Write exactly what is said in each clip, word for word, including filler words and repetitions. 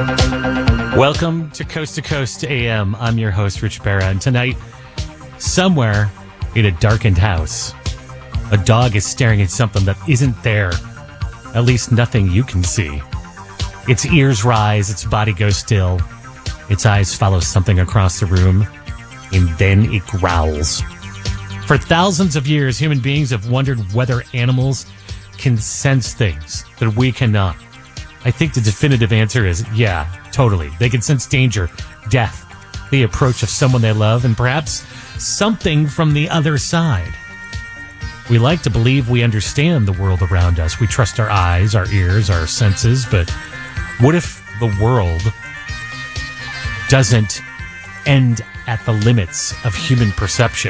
Welcome to Coast to Coast A M. I'm your host, Rich Barra, and tonight, somewhere in a darkened house, a dog is staring at something that isn't there. At least nothing you can see. Its ears rise, its body goes still, its eyes follow something across the room, and then it growls. For thousands of years, human beings have wondered whether animals can sense things that we cannot. I think the definitive answer is yeah, totally. They can sense danger, death, the approach of someone they love, and perhaps something from the other side. We like to believe we understand the world around us. We trust our eyes, our ears, our senses, but what if the world doesn't end at the limits of human perception?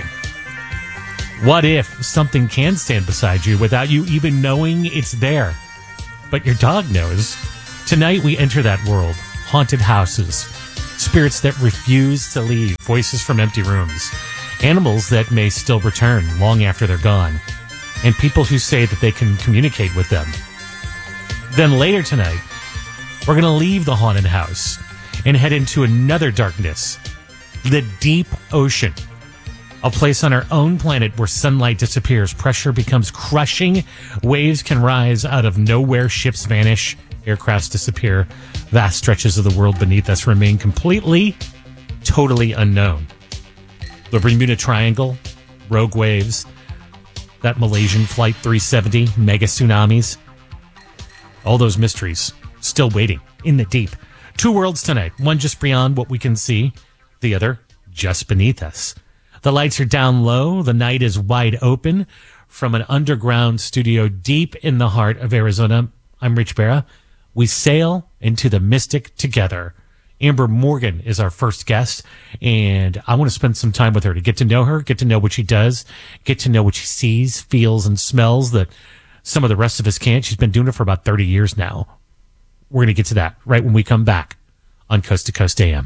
What if something can stand beside you without you even knowing it's there? But your dog knows. Tonight we enter that world. Haunted houses. Spirits that refuse to leave. Voices from empty rooms. Animals that may still return long after they're gone. And people who say that they can communicate with them. Then later tonight, we're going to leave the haunted house and head into another darkness. The deep ocean. A place on our own planet where sunlight disappears, pressure becomes crushing, waves can rise out of nowhere, ships vanish, aircrafts disappear, vast stretches of the world beneath us remain completely, totally unknown. The Bermuda Triangle, rogue waves, that Malaysian Flight three seventy, mega tsunamis, all those mysteries still waiting in the deep. Two worlds tonight, one just beyond what we can see, the other just beneath us. The lights are down low. The night is wide open. From an underground studio deep in the heart of Arizona, I'm Rich Barra. We sail into the mystic together. Amber Morgan is our first guest, and I want to spend some time with her to get to know her, get to know what she does, get to know what she sees, feels, and smells that some of the rest of us can't. She's been doing it for about thirty years now. We're going to get to that right when we come back on Coast to Coast A M.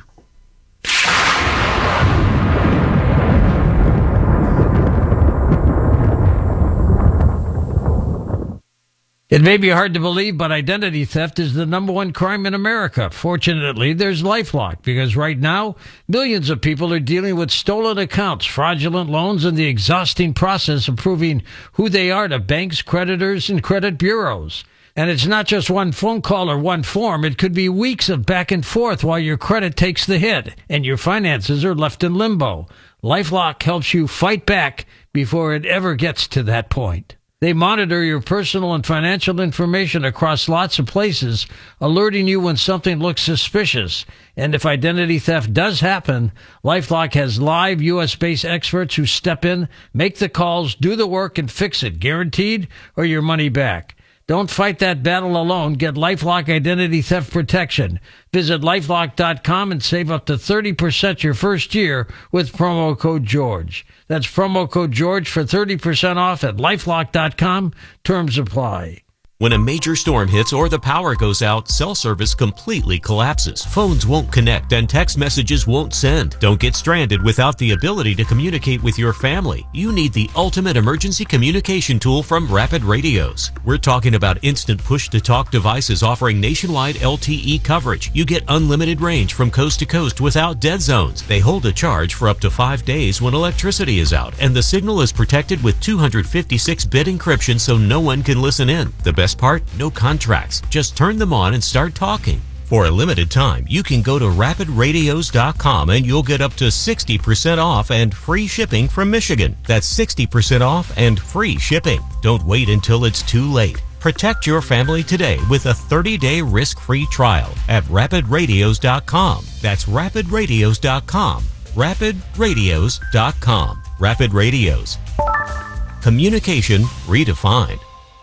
It may be hard to believe, but identity theft is the number one crime in America. Fortunately, there's LifeLock, because right now, millions of people are dealing with stolen accounts, fraudulent loans, and the exhausting process of proving who they are to banks, creditors, and credit bureaus. And it's not just one phone call or one form. It could be weeks of back and forth while your credit takes the hit and your finances are left in limbo. LifeLock helps you fight back before it ever gets to that point. They monitor your personal and financial information across lots of places, alerting you when something looks suspicious. And if identity theft does happen, LifeLock has live U S-based experts who step in, make the calls, do the work, and fix it, guaranteed, or your money back. Don't fight that battle alone. Get LifeLock Identity Theft Protection. Visit LifeLock dot com and save up to thirty percent your first year with promo code George. That's promo code George for thirty percent off at LifeLock dot com. Terms apply. When a major storm hits or the power goes out, cell service completely collapses. Phones won't connect and text messages won't send. Don't get stranded without the ability to communicate with your family. You need the ultimate emergency communication tool from Rapid Radios. We're talking about instant push-to-talk devices offering nationwide L T E coverage. You get unlimited range from coast to coast without dead zones. They hold a charge for up to five days when electricity is out, and the signal is protected with two fifty-six bit encryption so no one can listen in. The best part? No contracts. Just turn them on and start talking. For a limited time, you can go to rapid radios dot com and you'll get up to sixty percent off and free shipping from Michigan. That's sixty percent off and free shipping. Don't wait until it's too late. Protect your family today with a thirty-day risk-free trial at rapid radios dot com. That's rapid radios dot com. rapid radios dot com. Rapid Radios. Communication redefined.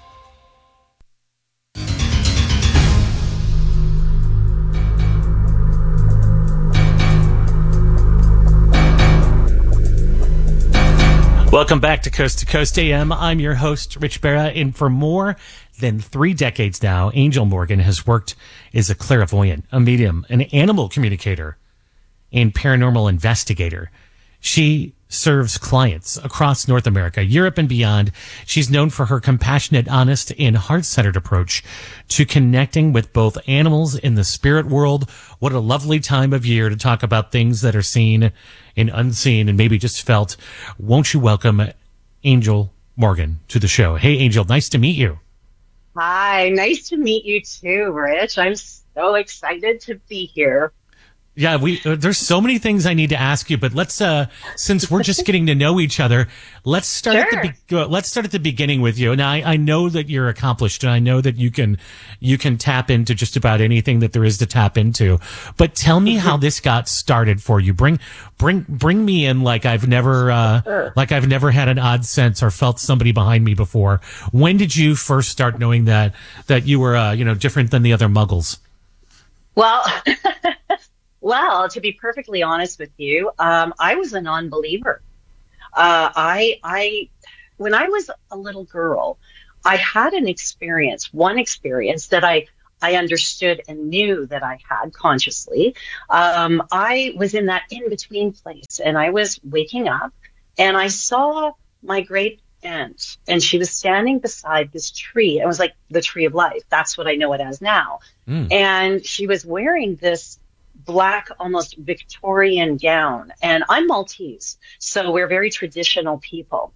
Welcome back to Coast to Coast A M. I'm your host, Rich Barra, and for more than three decades now, Angel Morgan has worked as a clairvoyant, a medium, an animal communicator, and paranormal investigator. She serves clients across North America, Europe, and beyond. She's known for her compassionate, honest, and heart-centered approach to connecting with both animals in the spirit world. What a lovely time of year to talk about things that are seen and unseen and maybe just felt. Won't you welcome Angel Morgan to the show? Hey, Angel, nice to meet you. Hi, nice to meet you too, Rich. I'm so excited to be here. Yeah, we uh, there's so many things I need to ask you, but let's uh since we're just getting to know each other, let's start Sure. at the be- uh, let's start at the beginning with you. And I I know that you're accomplished, and I know that you can you can tap into just about anything that there is to tap into. But tell me how this got started for you. Bring bring bring me in like I've never uh Sure. like I've never had an odd sense or felt somebody behind me before. When did you first start knowing that that you were uh, you know different than the other muggles? Well, well, to be perfectly honest with you, um, I was a non-believer. Uh, I, I, when I was a little girl, I had an experience, one experience that I, I understood and knew that I had consciously. Um, I was in that in-between place, and I was waking up, and I saw my great aunt, and she was standing beside this tree. It was like the tree of life. That's what I know it as now. Mm. And she was wearing this black, almost Victorian gown. And I'm Maltese, so we're very traditional people.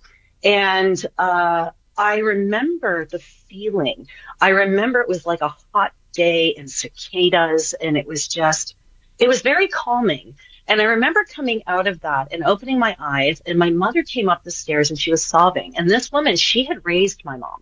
And uh, I remember the feeling. I remember it was like a hot day and cicadas, and it was just, it was very calming. And I remember coming out of that and opening my eyes, and my mother came up the stairs and she was sobbing. And this woman, she had raised my mom.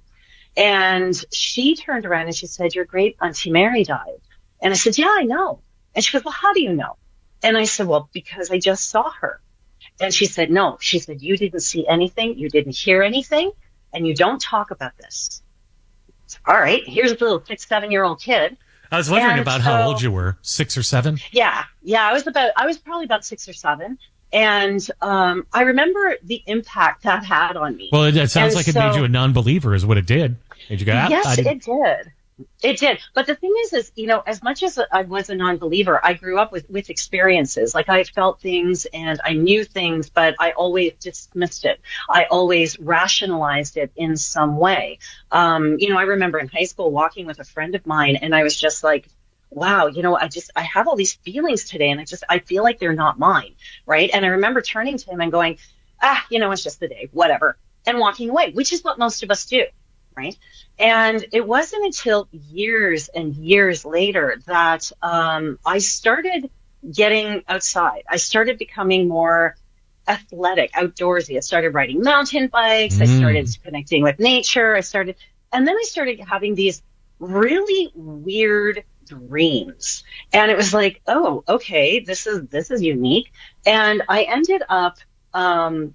And she turned around and she said, "Your great Auntie Mary died." And I said, "Yeah, I know." And she goes, "Well, how do you know?" And I said, "Well, because I just saw her." And she said, "No." She said, "You didn't see anything. You didn't hear anything. And you don't talk about this." So, all right, here's a little six, seven year old kid. I was wondering And about so- how old you were, six or seven? Yeah, yeah, I was about, I was probably about six or seven. And um, I remember the impact that had on me. Well, it, it sounds And like it so- made you a non-believer is what it did. Did you go, "Ah, Yes, I didn't-" it did. It did. But the thing is, is, you know, as much as I was a non-believer, I grew up with, with experiences. Like I felt things and I knew things, but I always dismissed it. I always rationalized it in some way. Um, you know, I remember in high school walking with a friend of mine, and I was just like, wow, you know, I just, I have all these feelings today, and I just, I feel like they're not mine. Right. And I remember turning to him and going, ah, you know, it's just the day, whatever, and walking away, which is what most of us do. Right. And it wasn't until years and years later that um, I started getting outside. I started becoming more athletic, outdoorsy. I started riding mountain bikes. Mm. I started connecting with nature. I started, and then I started having these really weird dreams. And it was like, oh, okay, this is, this is unique. And I ended up, um,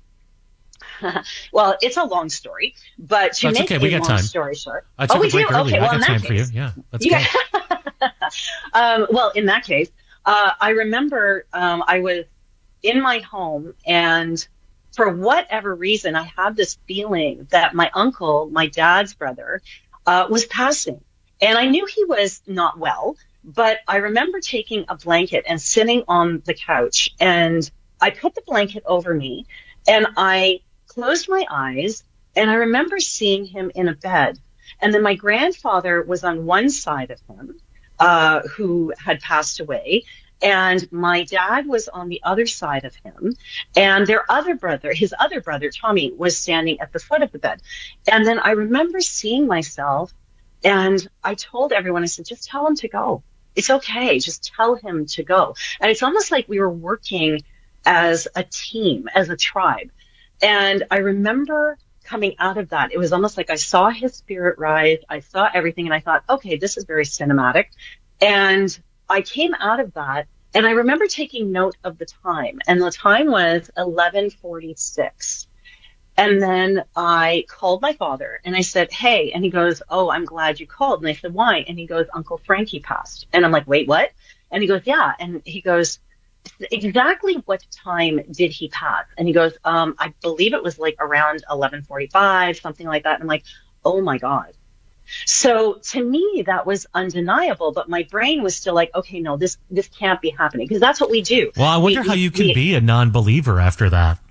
well, it's a long story, but to That's make okay, we a got long time. story short. I took oh, we a break do? earlier. Okay, well, I in got that time for you. case, Yeah, let's yeah. go. um, well, in that case, uh, I remember um, I was in my home, and for whatever reason, I had this feeling that my uncle, my dad's brother, uh, was passing. And I knew he was not well, but I remember taking a blanket and sitting on the couch, and I put the blanket over me, and I closed my eyes, and I remember seeing him in a bed. And then my grandfather was on one side of him, uh, who had passed away, and my dad was on the other side of him, and their other brother, his other brother, Tommy, was standing at the foot of the bed. And then I remember seeing myself, and I told everyone, I said, just tell him to go. It's okay. Just tell him to go. And it's almost like we were working as a team, as a tribe. And I remember coming out of that, it was almost like I saw his spirit rise. I saw everything, and I thought, okay, this is very cinematic. And I came out of that, and I remember taking note of the time, and the time was eleven forty-six. And then I called my father, and I said, hey, and he goes, oh, I'm glad you called. And I said, why? And he goes, Uncle Frankie passed. And I'm like, wait, what? And he goes, yeah. And he goes, exactly what time did he pass? And he goes, um, I believe it was like around eleven forty-five, something like that. And I'm like, oh my God. So to me, that was undeniable, but my brain was still like, okay, no, this, this can't be happening, because that's what we do. Well, I wonder We- how you can we- be a non-believer after that.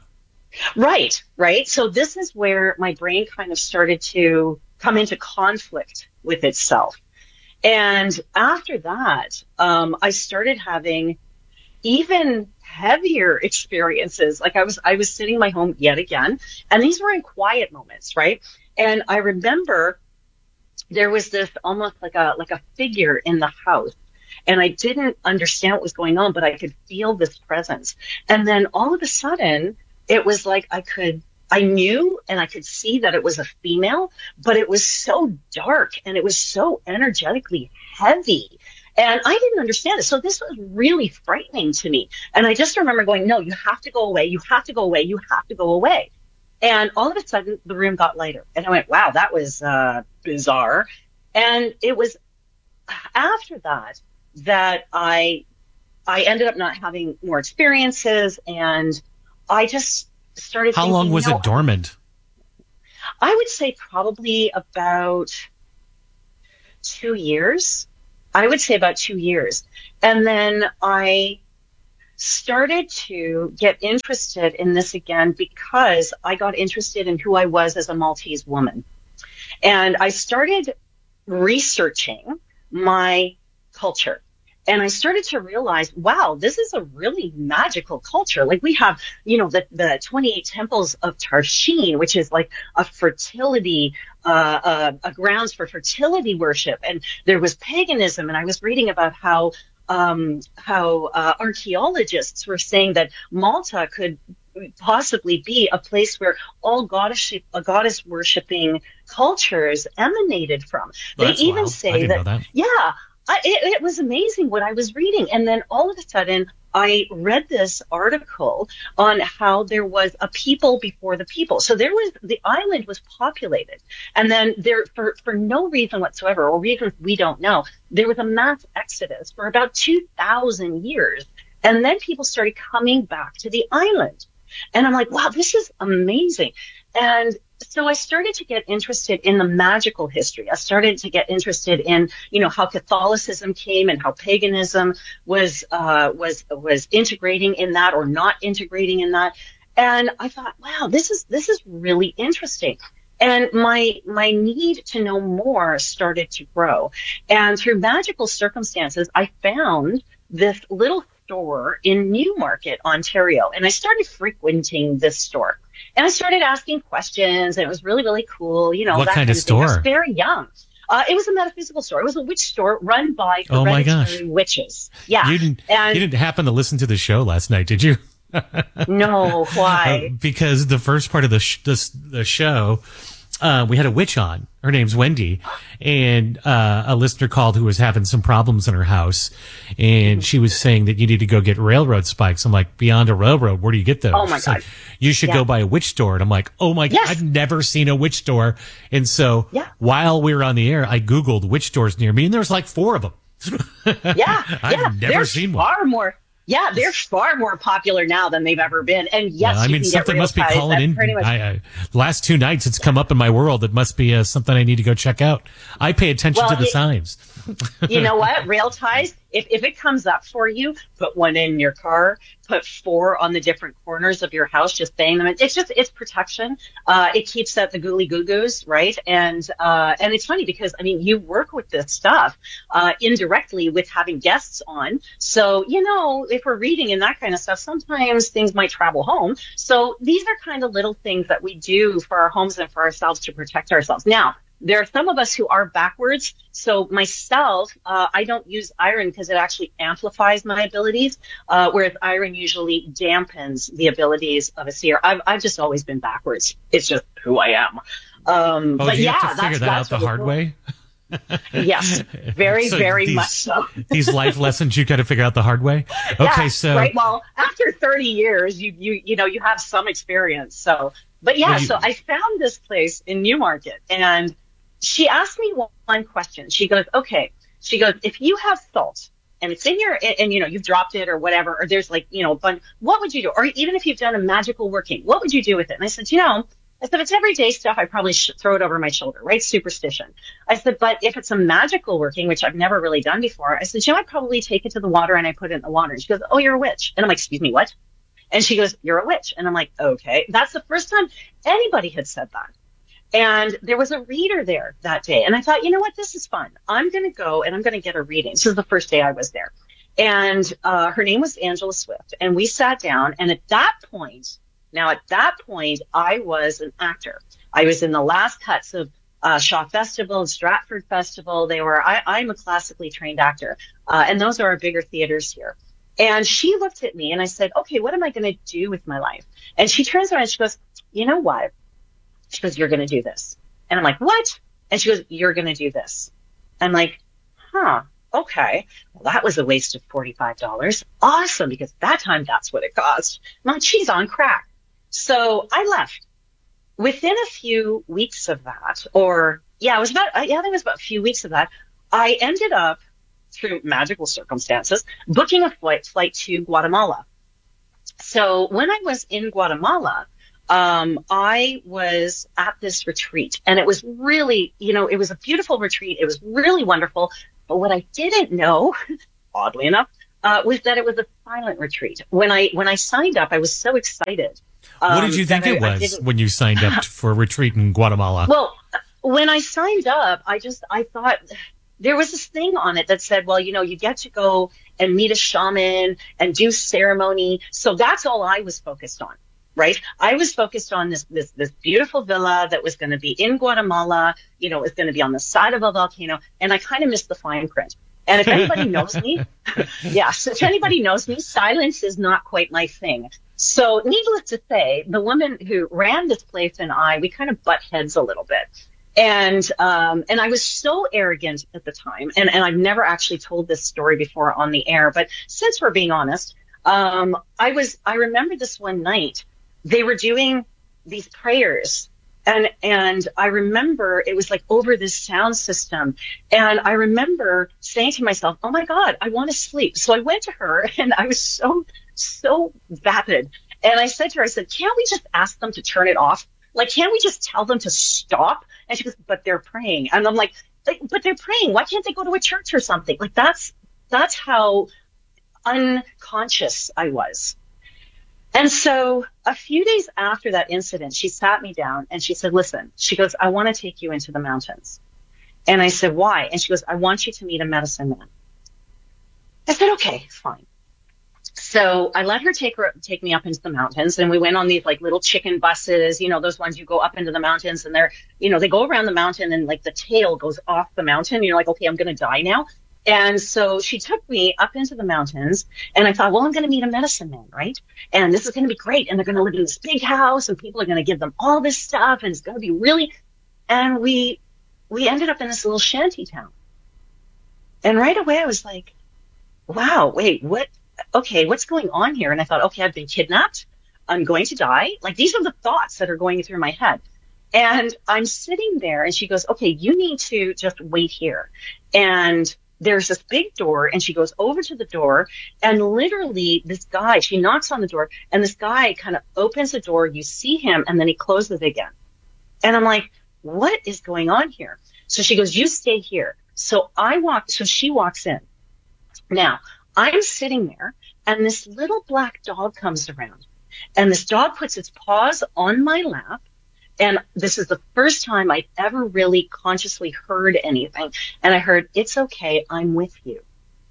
Right, right. So this is where my brain kind of started to come into conflict with itself. And after that, um, I started having even heavier experiences. Like I was, I was sitting in my home yet again, and these were in quiet moments, right? And I remember there was this almost like a, like a figure in the house, and I didn't understand what was going on, but I could feel this presence. And then all of a sudden, it was like I could, I knew and I could see that it was a female, but it was so dark and it was so energetically heavy. And I didn't understand it. So this was really frightening to me. And I just remember going, no, you have to go away. You have to go away. You have to go away. And all of a sudden, the room got lighter. And I went, wow, that was uh, bizarre. And it was after that that I I ended up not having more experiences. And I just started How thinking, long was you know, it dormant? I would say probably about two years. I would say about two years. And then I started to get interested in this again because I got interested in who I was as a Maltese woman. And I started researching my culture. And I started to realize, wow, this is a really magical culture. Like we have, you know, the, the twenty-eight temples of Tarshin, which is like a fertility, uh, uh, a grounds for fertility worship. And there was paganism. And I was reading about how, um, how, uh, archaeologists were saying that Malta could possibly be a place where all goddess, uh, goddess worshiping cultures emanated from. Well, they that's even wild. say I didn't that, know that. yeah. I, it, it was amazing what I was reading. And then all of a sudden, I read this article on how there was a people before the people. So there was, the island was populated. And then there, for, for no reason whatsoever, or reasons we don't know, there was a mass exodus for about two thousand years. And then people started coming back to the island. And I'm like, wow, this is amazing. And so I started to get interested in the magical history. I started to get interested in, you know, how Catholicism came and how paganism was, uh, was, was integrating in that or not integrating in that. And I thought, wow, this is, this is really interesting. And my, my need to know more started to grow. And through magical circumstances, I found this little store in Newmarket, Ontario. And I started frequenting this store. And I started asking questions, and it was really, really cool. You know, What that kind kind of of thing. I was store? very young. Uh, it was a metaphysical store. It was a witch store run by Oh, my gosh. hereditary witches. Yeah. You didn't, and you didn't happen to listen to the show last night, did you? no, why? Uh, because the first part of the sh- the, the show, uh, we had a witch on. Her name's Wendy, and uh, a listener called who was having some problems in her house, and she was saying that you need to go get railroad spikes. I'm like, beyond a railroad, where do you get those? Oh, my She's like, God. you should Yeah. go by a witch store. And I'm like, oh my Yes. God, I've never seen a witch store. And so Yeah. while we were on the air, I Googled witch stores near me, and there was like four of them. Yeah, I've yeah. never they're seen one. far more. Yeah, they're far more popular now than they've ever been. And yes, Well, I you mean, can something get real must be ties. calling That's in. pretty much. I, I, last two nights, it's come up in my world. It must be uh, something I need to go check out. I pay attention Well, to the it- signs. You know what? Rail ties, if, if it comes up for you, put one in your car, put four on the different corners of your house, just bang them in. It's just, it's protection. Uh, it keeps out the gooly goo goos, right? And, uh, and it's funny because, I mean, you work with this stuff, uh, indirectly with having guests on. So, you know, if we're reading and that kind of stuff, sometimes things might travel home. So these are kind of little things that we do for our homes and for ourselves to protect ourselves. Now, there are some of us who are backwards. So myself, uh, I don't use iron because it actually amplifies my abilities, uh, whereas iron usually dampens the abilities of a seer. I've, I've just always been backwards. It's just who I am. Um, Oh, but do you yeah, have to figure that's, that out that's the really hard cool. way? Yes, very, So very these- much so. These life lessons you got to figure out the hard way? Okay, Yeah, so right. Well, after thirty years, you you you know you have some experience. So, but yeah, Well, you- so I found this place in Newmarket, and she asked me one, one question. She goes, "Okay," she goes, "if you have salt and it's in your and, and you know you've dropped it or whatever, or there's like you know a bunch, what would you do? Or even if you've done a magical working, what would you do with it?" And I said, "You know." I said, if it's everyday stuff, I probably should throw it over my shoulder, right? Superstition. I said, but if it's a magical working, which I've never really done before, I said, you know, I'd probably take it to the water and I put it in the water. And she goes, oh, you're a witch. And I'm like, excuse me, what? And she goes, you're a witch. And I'm like, okay. That's the first time anybody had said that. And there was a reader there that day. And I thought, you know what? This is fun. I'm going to go and I'm going to get a reading. This is the first day I was there. And uh, her name was Angela Swift. And we sat down. And at that point, now at that point, I was an actor. I was in the last cuts of uh, Shaw Festival and Stratford Festival. They were, I, I'm a classically trained actor. Uh, and those are our bigger theaters here. And she looked at me and I said, okay, what am I going to do with my life? And she turns around and she goes, you know what? She goes, you're going to do this. And I'm like, what? And she goes, you're going to do this. I'm like, huh, okay. Well, that was a waste of forty-five dollars. Awesome, because that time that's what it cost. I'm like, she's on crack. So I left. Within a few weeks of that, or yeah, it was about, yeah, I think it was about a few weeks of that, I ended up, through magical circumstances, booking a flight, flight to Guatemala. So when I was in Guatemala, um, I was at this retreat, and it was really, you know, it was a beautiful retreat. It was really wonderful. But what I didn't know, oddly enough, uh, was that it was a silent retreat. When I when I signed up, I was so excited. Um, what did you think it I, was I when you signed up for a retreat in Guatemala? Well, when I signed up, I just I thought. There was this thing on it that said, well, you know, you get to go and meet a shaman and do ceremony. So that's all I was focused on, right? I was focused on this, this, this beautiful villa that was going to be in Guatemala. You know, it was going to be on the side of a volcano. And I kind of missed the fine print. And if anybody knows me, yes, if anybody knows me, silence is not quite my thing. So needless to say, the woman who ran this place and I, we kind of butt heads a little bit. And, um, and I was so arrogant at the time, and, and I've never actually told this story before on the air, but since we're being honest, um, I was, I remember this one night, they were doing these prayers, and, and I remember it was like over this sound system, and I remember saying to myself, oh my God, I want to sleep. So I went to her, and I was so, so vapid, and I said to her, I said, can't we just ask them to turn it off? Like, can't we just tell them to stop? And she goes, but they're praying. And I'm like, but they're praying. Why can't they go to a church or something? Like, that's, that's how unconscious I was. And so a few days after that incident, she sat me down and she said, listen, she goes, I want to take you into the mountains. And I said, why? And she goes, I want you to meet a medicine man. I said, okay, fine. So I let her take her, take me up into the mountains, and we went on these like little chicken buses, you know, those ones you go up into the mountains and they're, you know, they go around the mountain and like the tail goes off the mountain. You're like, okay, I'm going to die now. And so she took me up into the mountains, and I thought, well, I'm going to meet a medicine man, right? And this is going to be great. And they're going to live in this big house, and people are going to give them all this stuff, and it's going to be really, and we, we ended up in this little shanty town. And right away I was like, wow, wait, what? Okay, what's going on here? And I thought, okay, I've been kidnapped. I'm going to die. Like, these are the thoughts that are going through my head. And I'm sitting there, and she goes, okay, you need to just wait here. And there's this big door, and she goes over to the door, and literally this guy, she knocks on the door, and this guy kind of opens the door. You see him, and then he closes it again. And I'm like, what is going on here? So she goes, you stay here. So I walk, so she walks in. Now, I'm sitting there, and this little black dog comes around, and this dog puts its paws on my lap, and this is the first time I'd ever really consciously heard anything, and I heard, it's okay, I'm with you.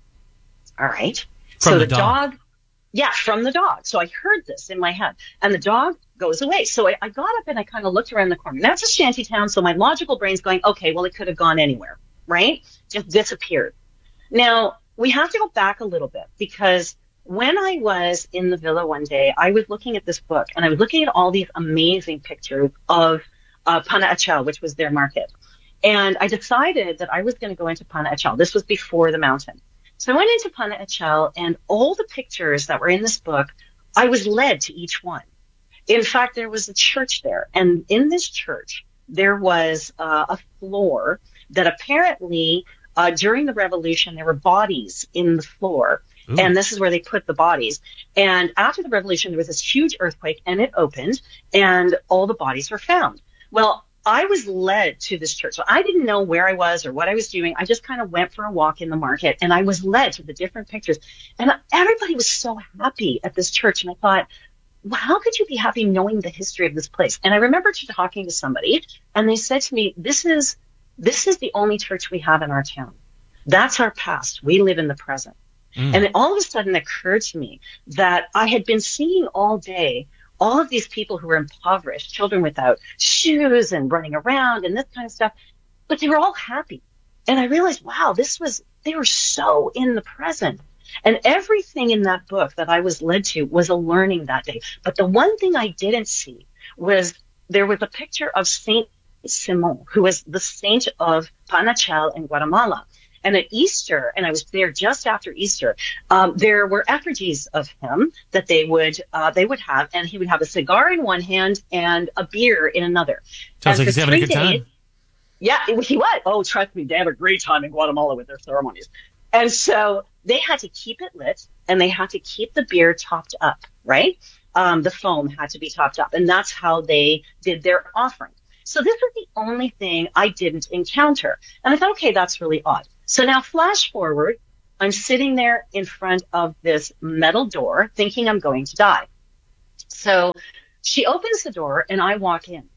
All right. From so the the dog. dog, yeah, from the dog. So I heard this in my head, and the dog goes away. So I, I got up, and I kind of looked around the corner. That's a shanty town, so my logical brain's going, okay, well, it could have gone anywhere, right? Just disappeared. Now, we have to go back a little bit, because when I was in the villa one day, I was looking at this book, and I was looking at all these amazing pictures of uh, Pana Achel, which was their market. And I decided that I was going to go into Pana Achel. This was before the mountain. So I went into Pana Achel, and all the pictures that were in this book, I was led to each one. In fact, there was a church there. And in this church, there was uh, a floor that apparently Uh, during the revolution, there were bodies in the floor, Ooh. And this is where they put the bodies. And after the revolution, there was this huge earthquake, and it opened, and all the bodies were found. Well, I was led to this church. So I didn't know where I was or what I was doing. I just kind of went for a walk in the market, and I was led to the different pictures. And everybody was so happy at this church, and I thought, well, how could you be happy knowing the history of this place? And I remember talking to somebody, and they said to me, this is this is the only church we have in our town. That's our past. We live in the present. Mm. And it all of a sudden occurred to me that I had been seeing all day all of these people who were impoverished, children without shoes and running around and this kind of stuff, but they were all happy. And I realized, wow, this was, they were so in the present. And everything in that book that I was led to was a learning that day. But the one thing I didn't see was there was a picture of Saint Simon, who was the saint of Panachal in Guatemala. And at Easter, and I was there just after Easter, um, there were effigies of him that they would uh, they would have, and he would have a cigar in one hand and a beer in another. Sounds like he's having a good time. Days, yeah, it, he was. Oh, trust me, they have a great time in Guatemala with their ceremonies. And so they had to keep it lit, and they had to keep the beer topped up, right? Um, the foam had to be topped up, and that's how they did their offering. So this was the only thing I didn't encounter. And I thought, okay, that's really odd. So now flash forward, I'm sitting there in front of this metal door thinking I'm going to die. So she opens the door and I walk in.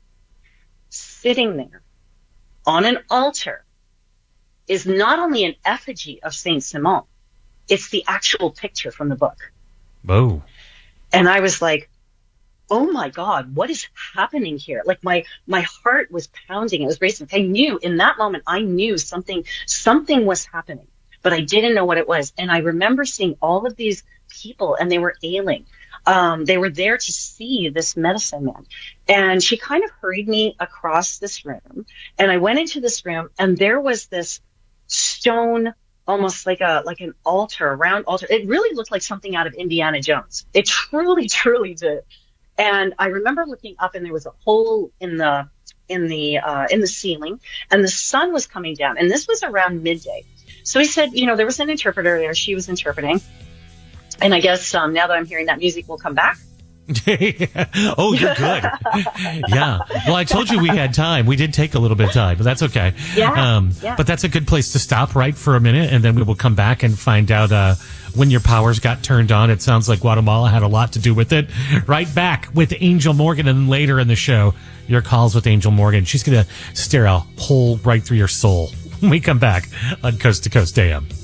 Sitting there on an altar is not only an effigy of Saint Simon, it's the actual picture from the book. Whoa. And I was like, oh my God, what is happening here? Like my, my heart was pounding. It was racing. I knew in that moment, I knew something, something was happening, but I didn't know what it was. And I remember seeing all of these people and they were ailing. Um, they were there to see this medicine man. And she kind of hurried me across this room. And I went into this room and there was this stone, almost like a, like an altar, a round altar. It really looked like something out of Indiana Jones. It truly, truly did. And I remember looking up and there was a hole in the, in the, uh, in the ceiling and the sun was coming down. And this was around midday. So he said, you know, there was an interpreter there. She was interpreting. And I guess, um, now that I'm hearing that music will come back. Oh, you're good. Yeah. Well, I told you we had time. We did take a little bit of time, but that's okay. Yeah, um, yeah. But that's a good place to stop right for a minute, and then we will come back and find out uh, when your powers got turned on. It sounds like Guatemala had a lot to do with it. Right back with Angel Morgan, and then later in the show, your calls with Angel Morgan. She's going to stare a hole right through your soul when we come back on Coast to Coast A M.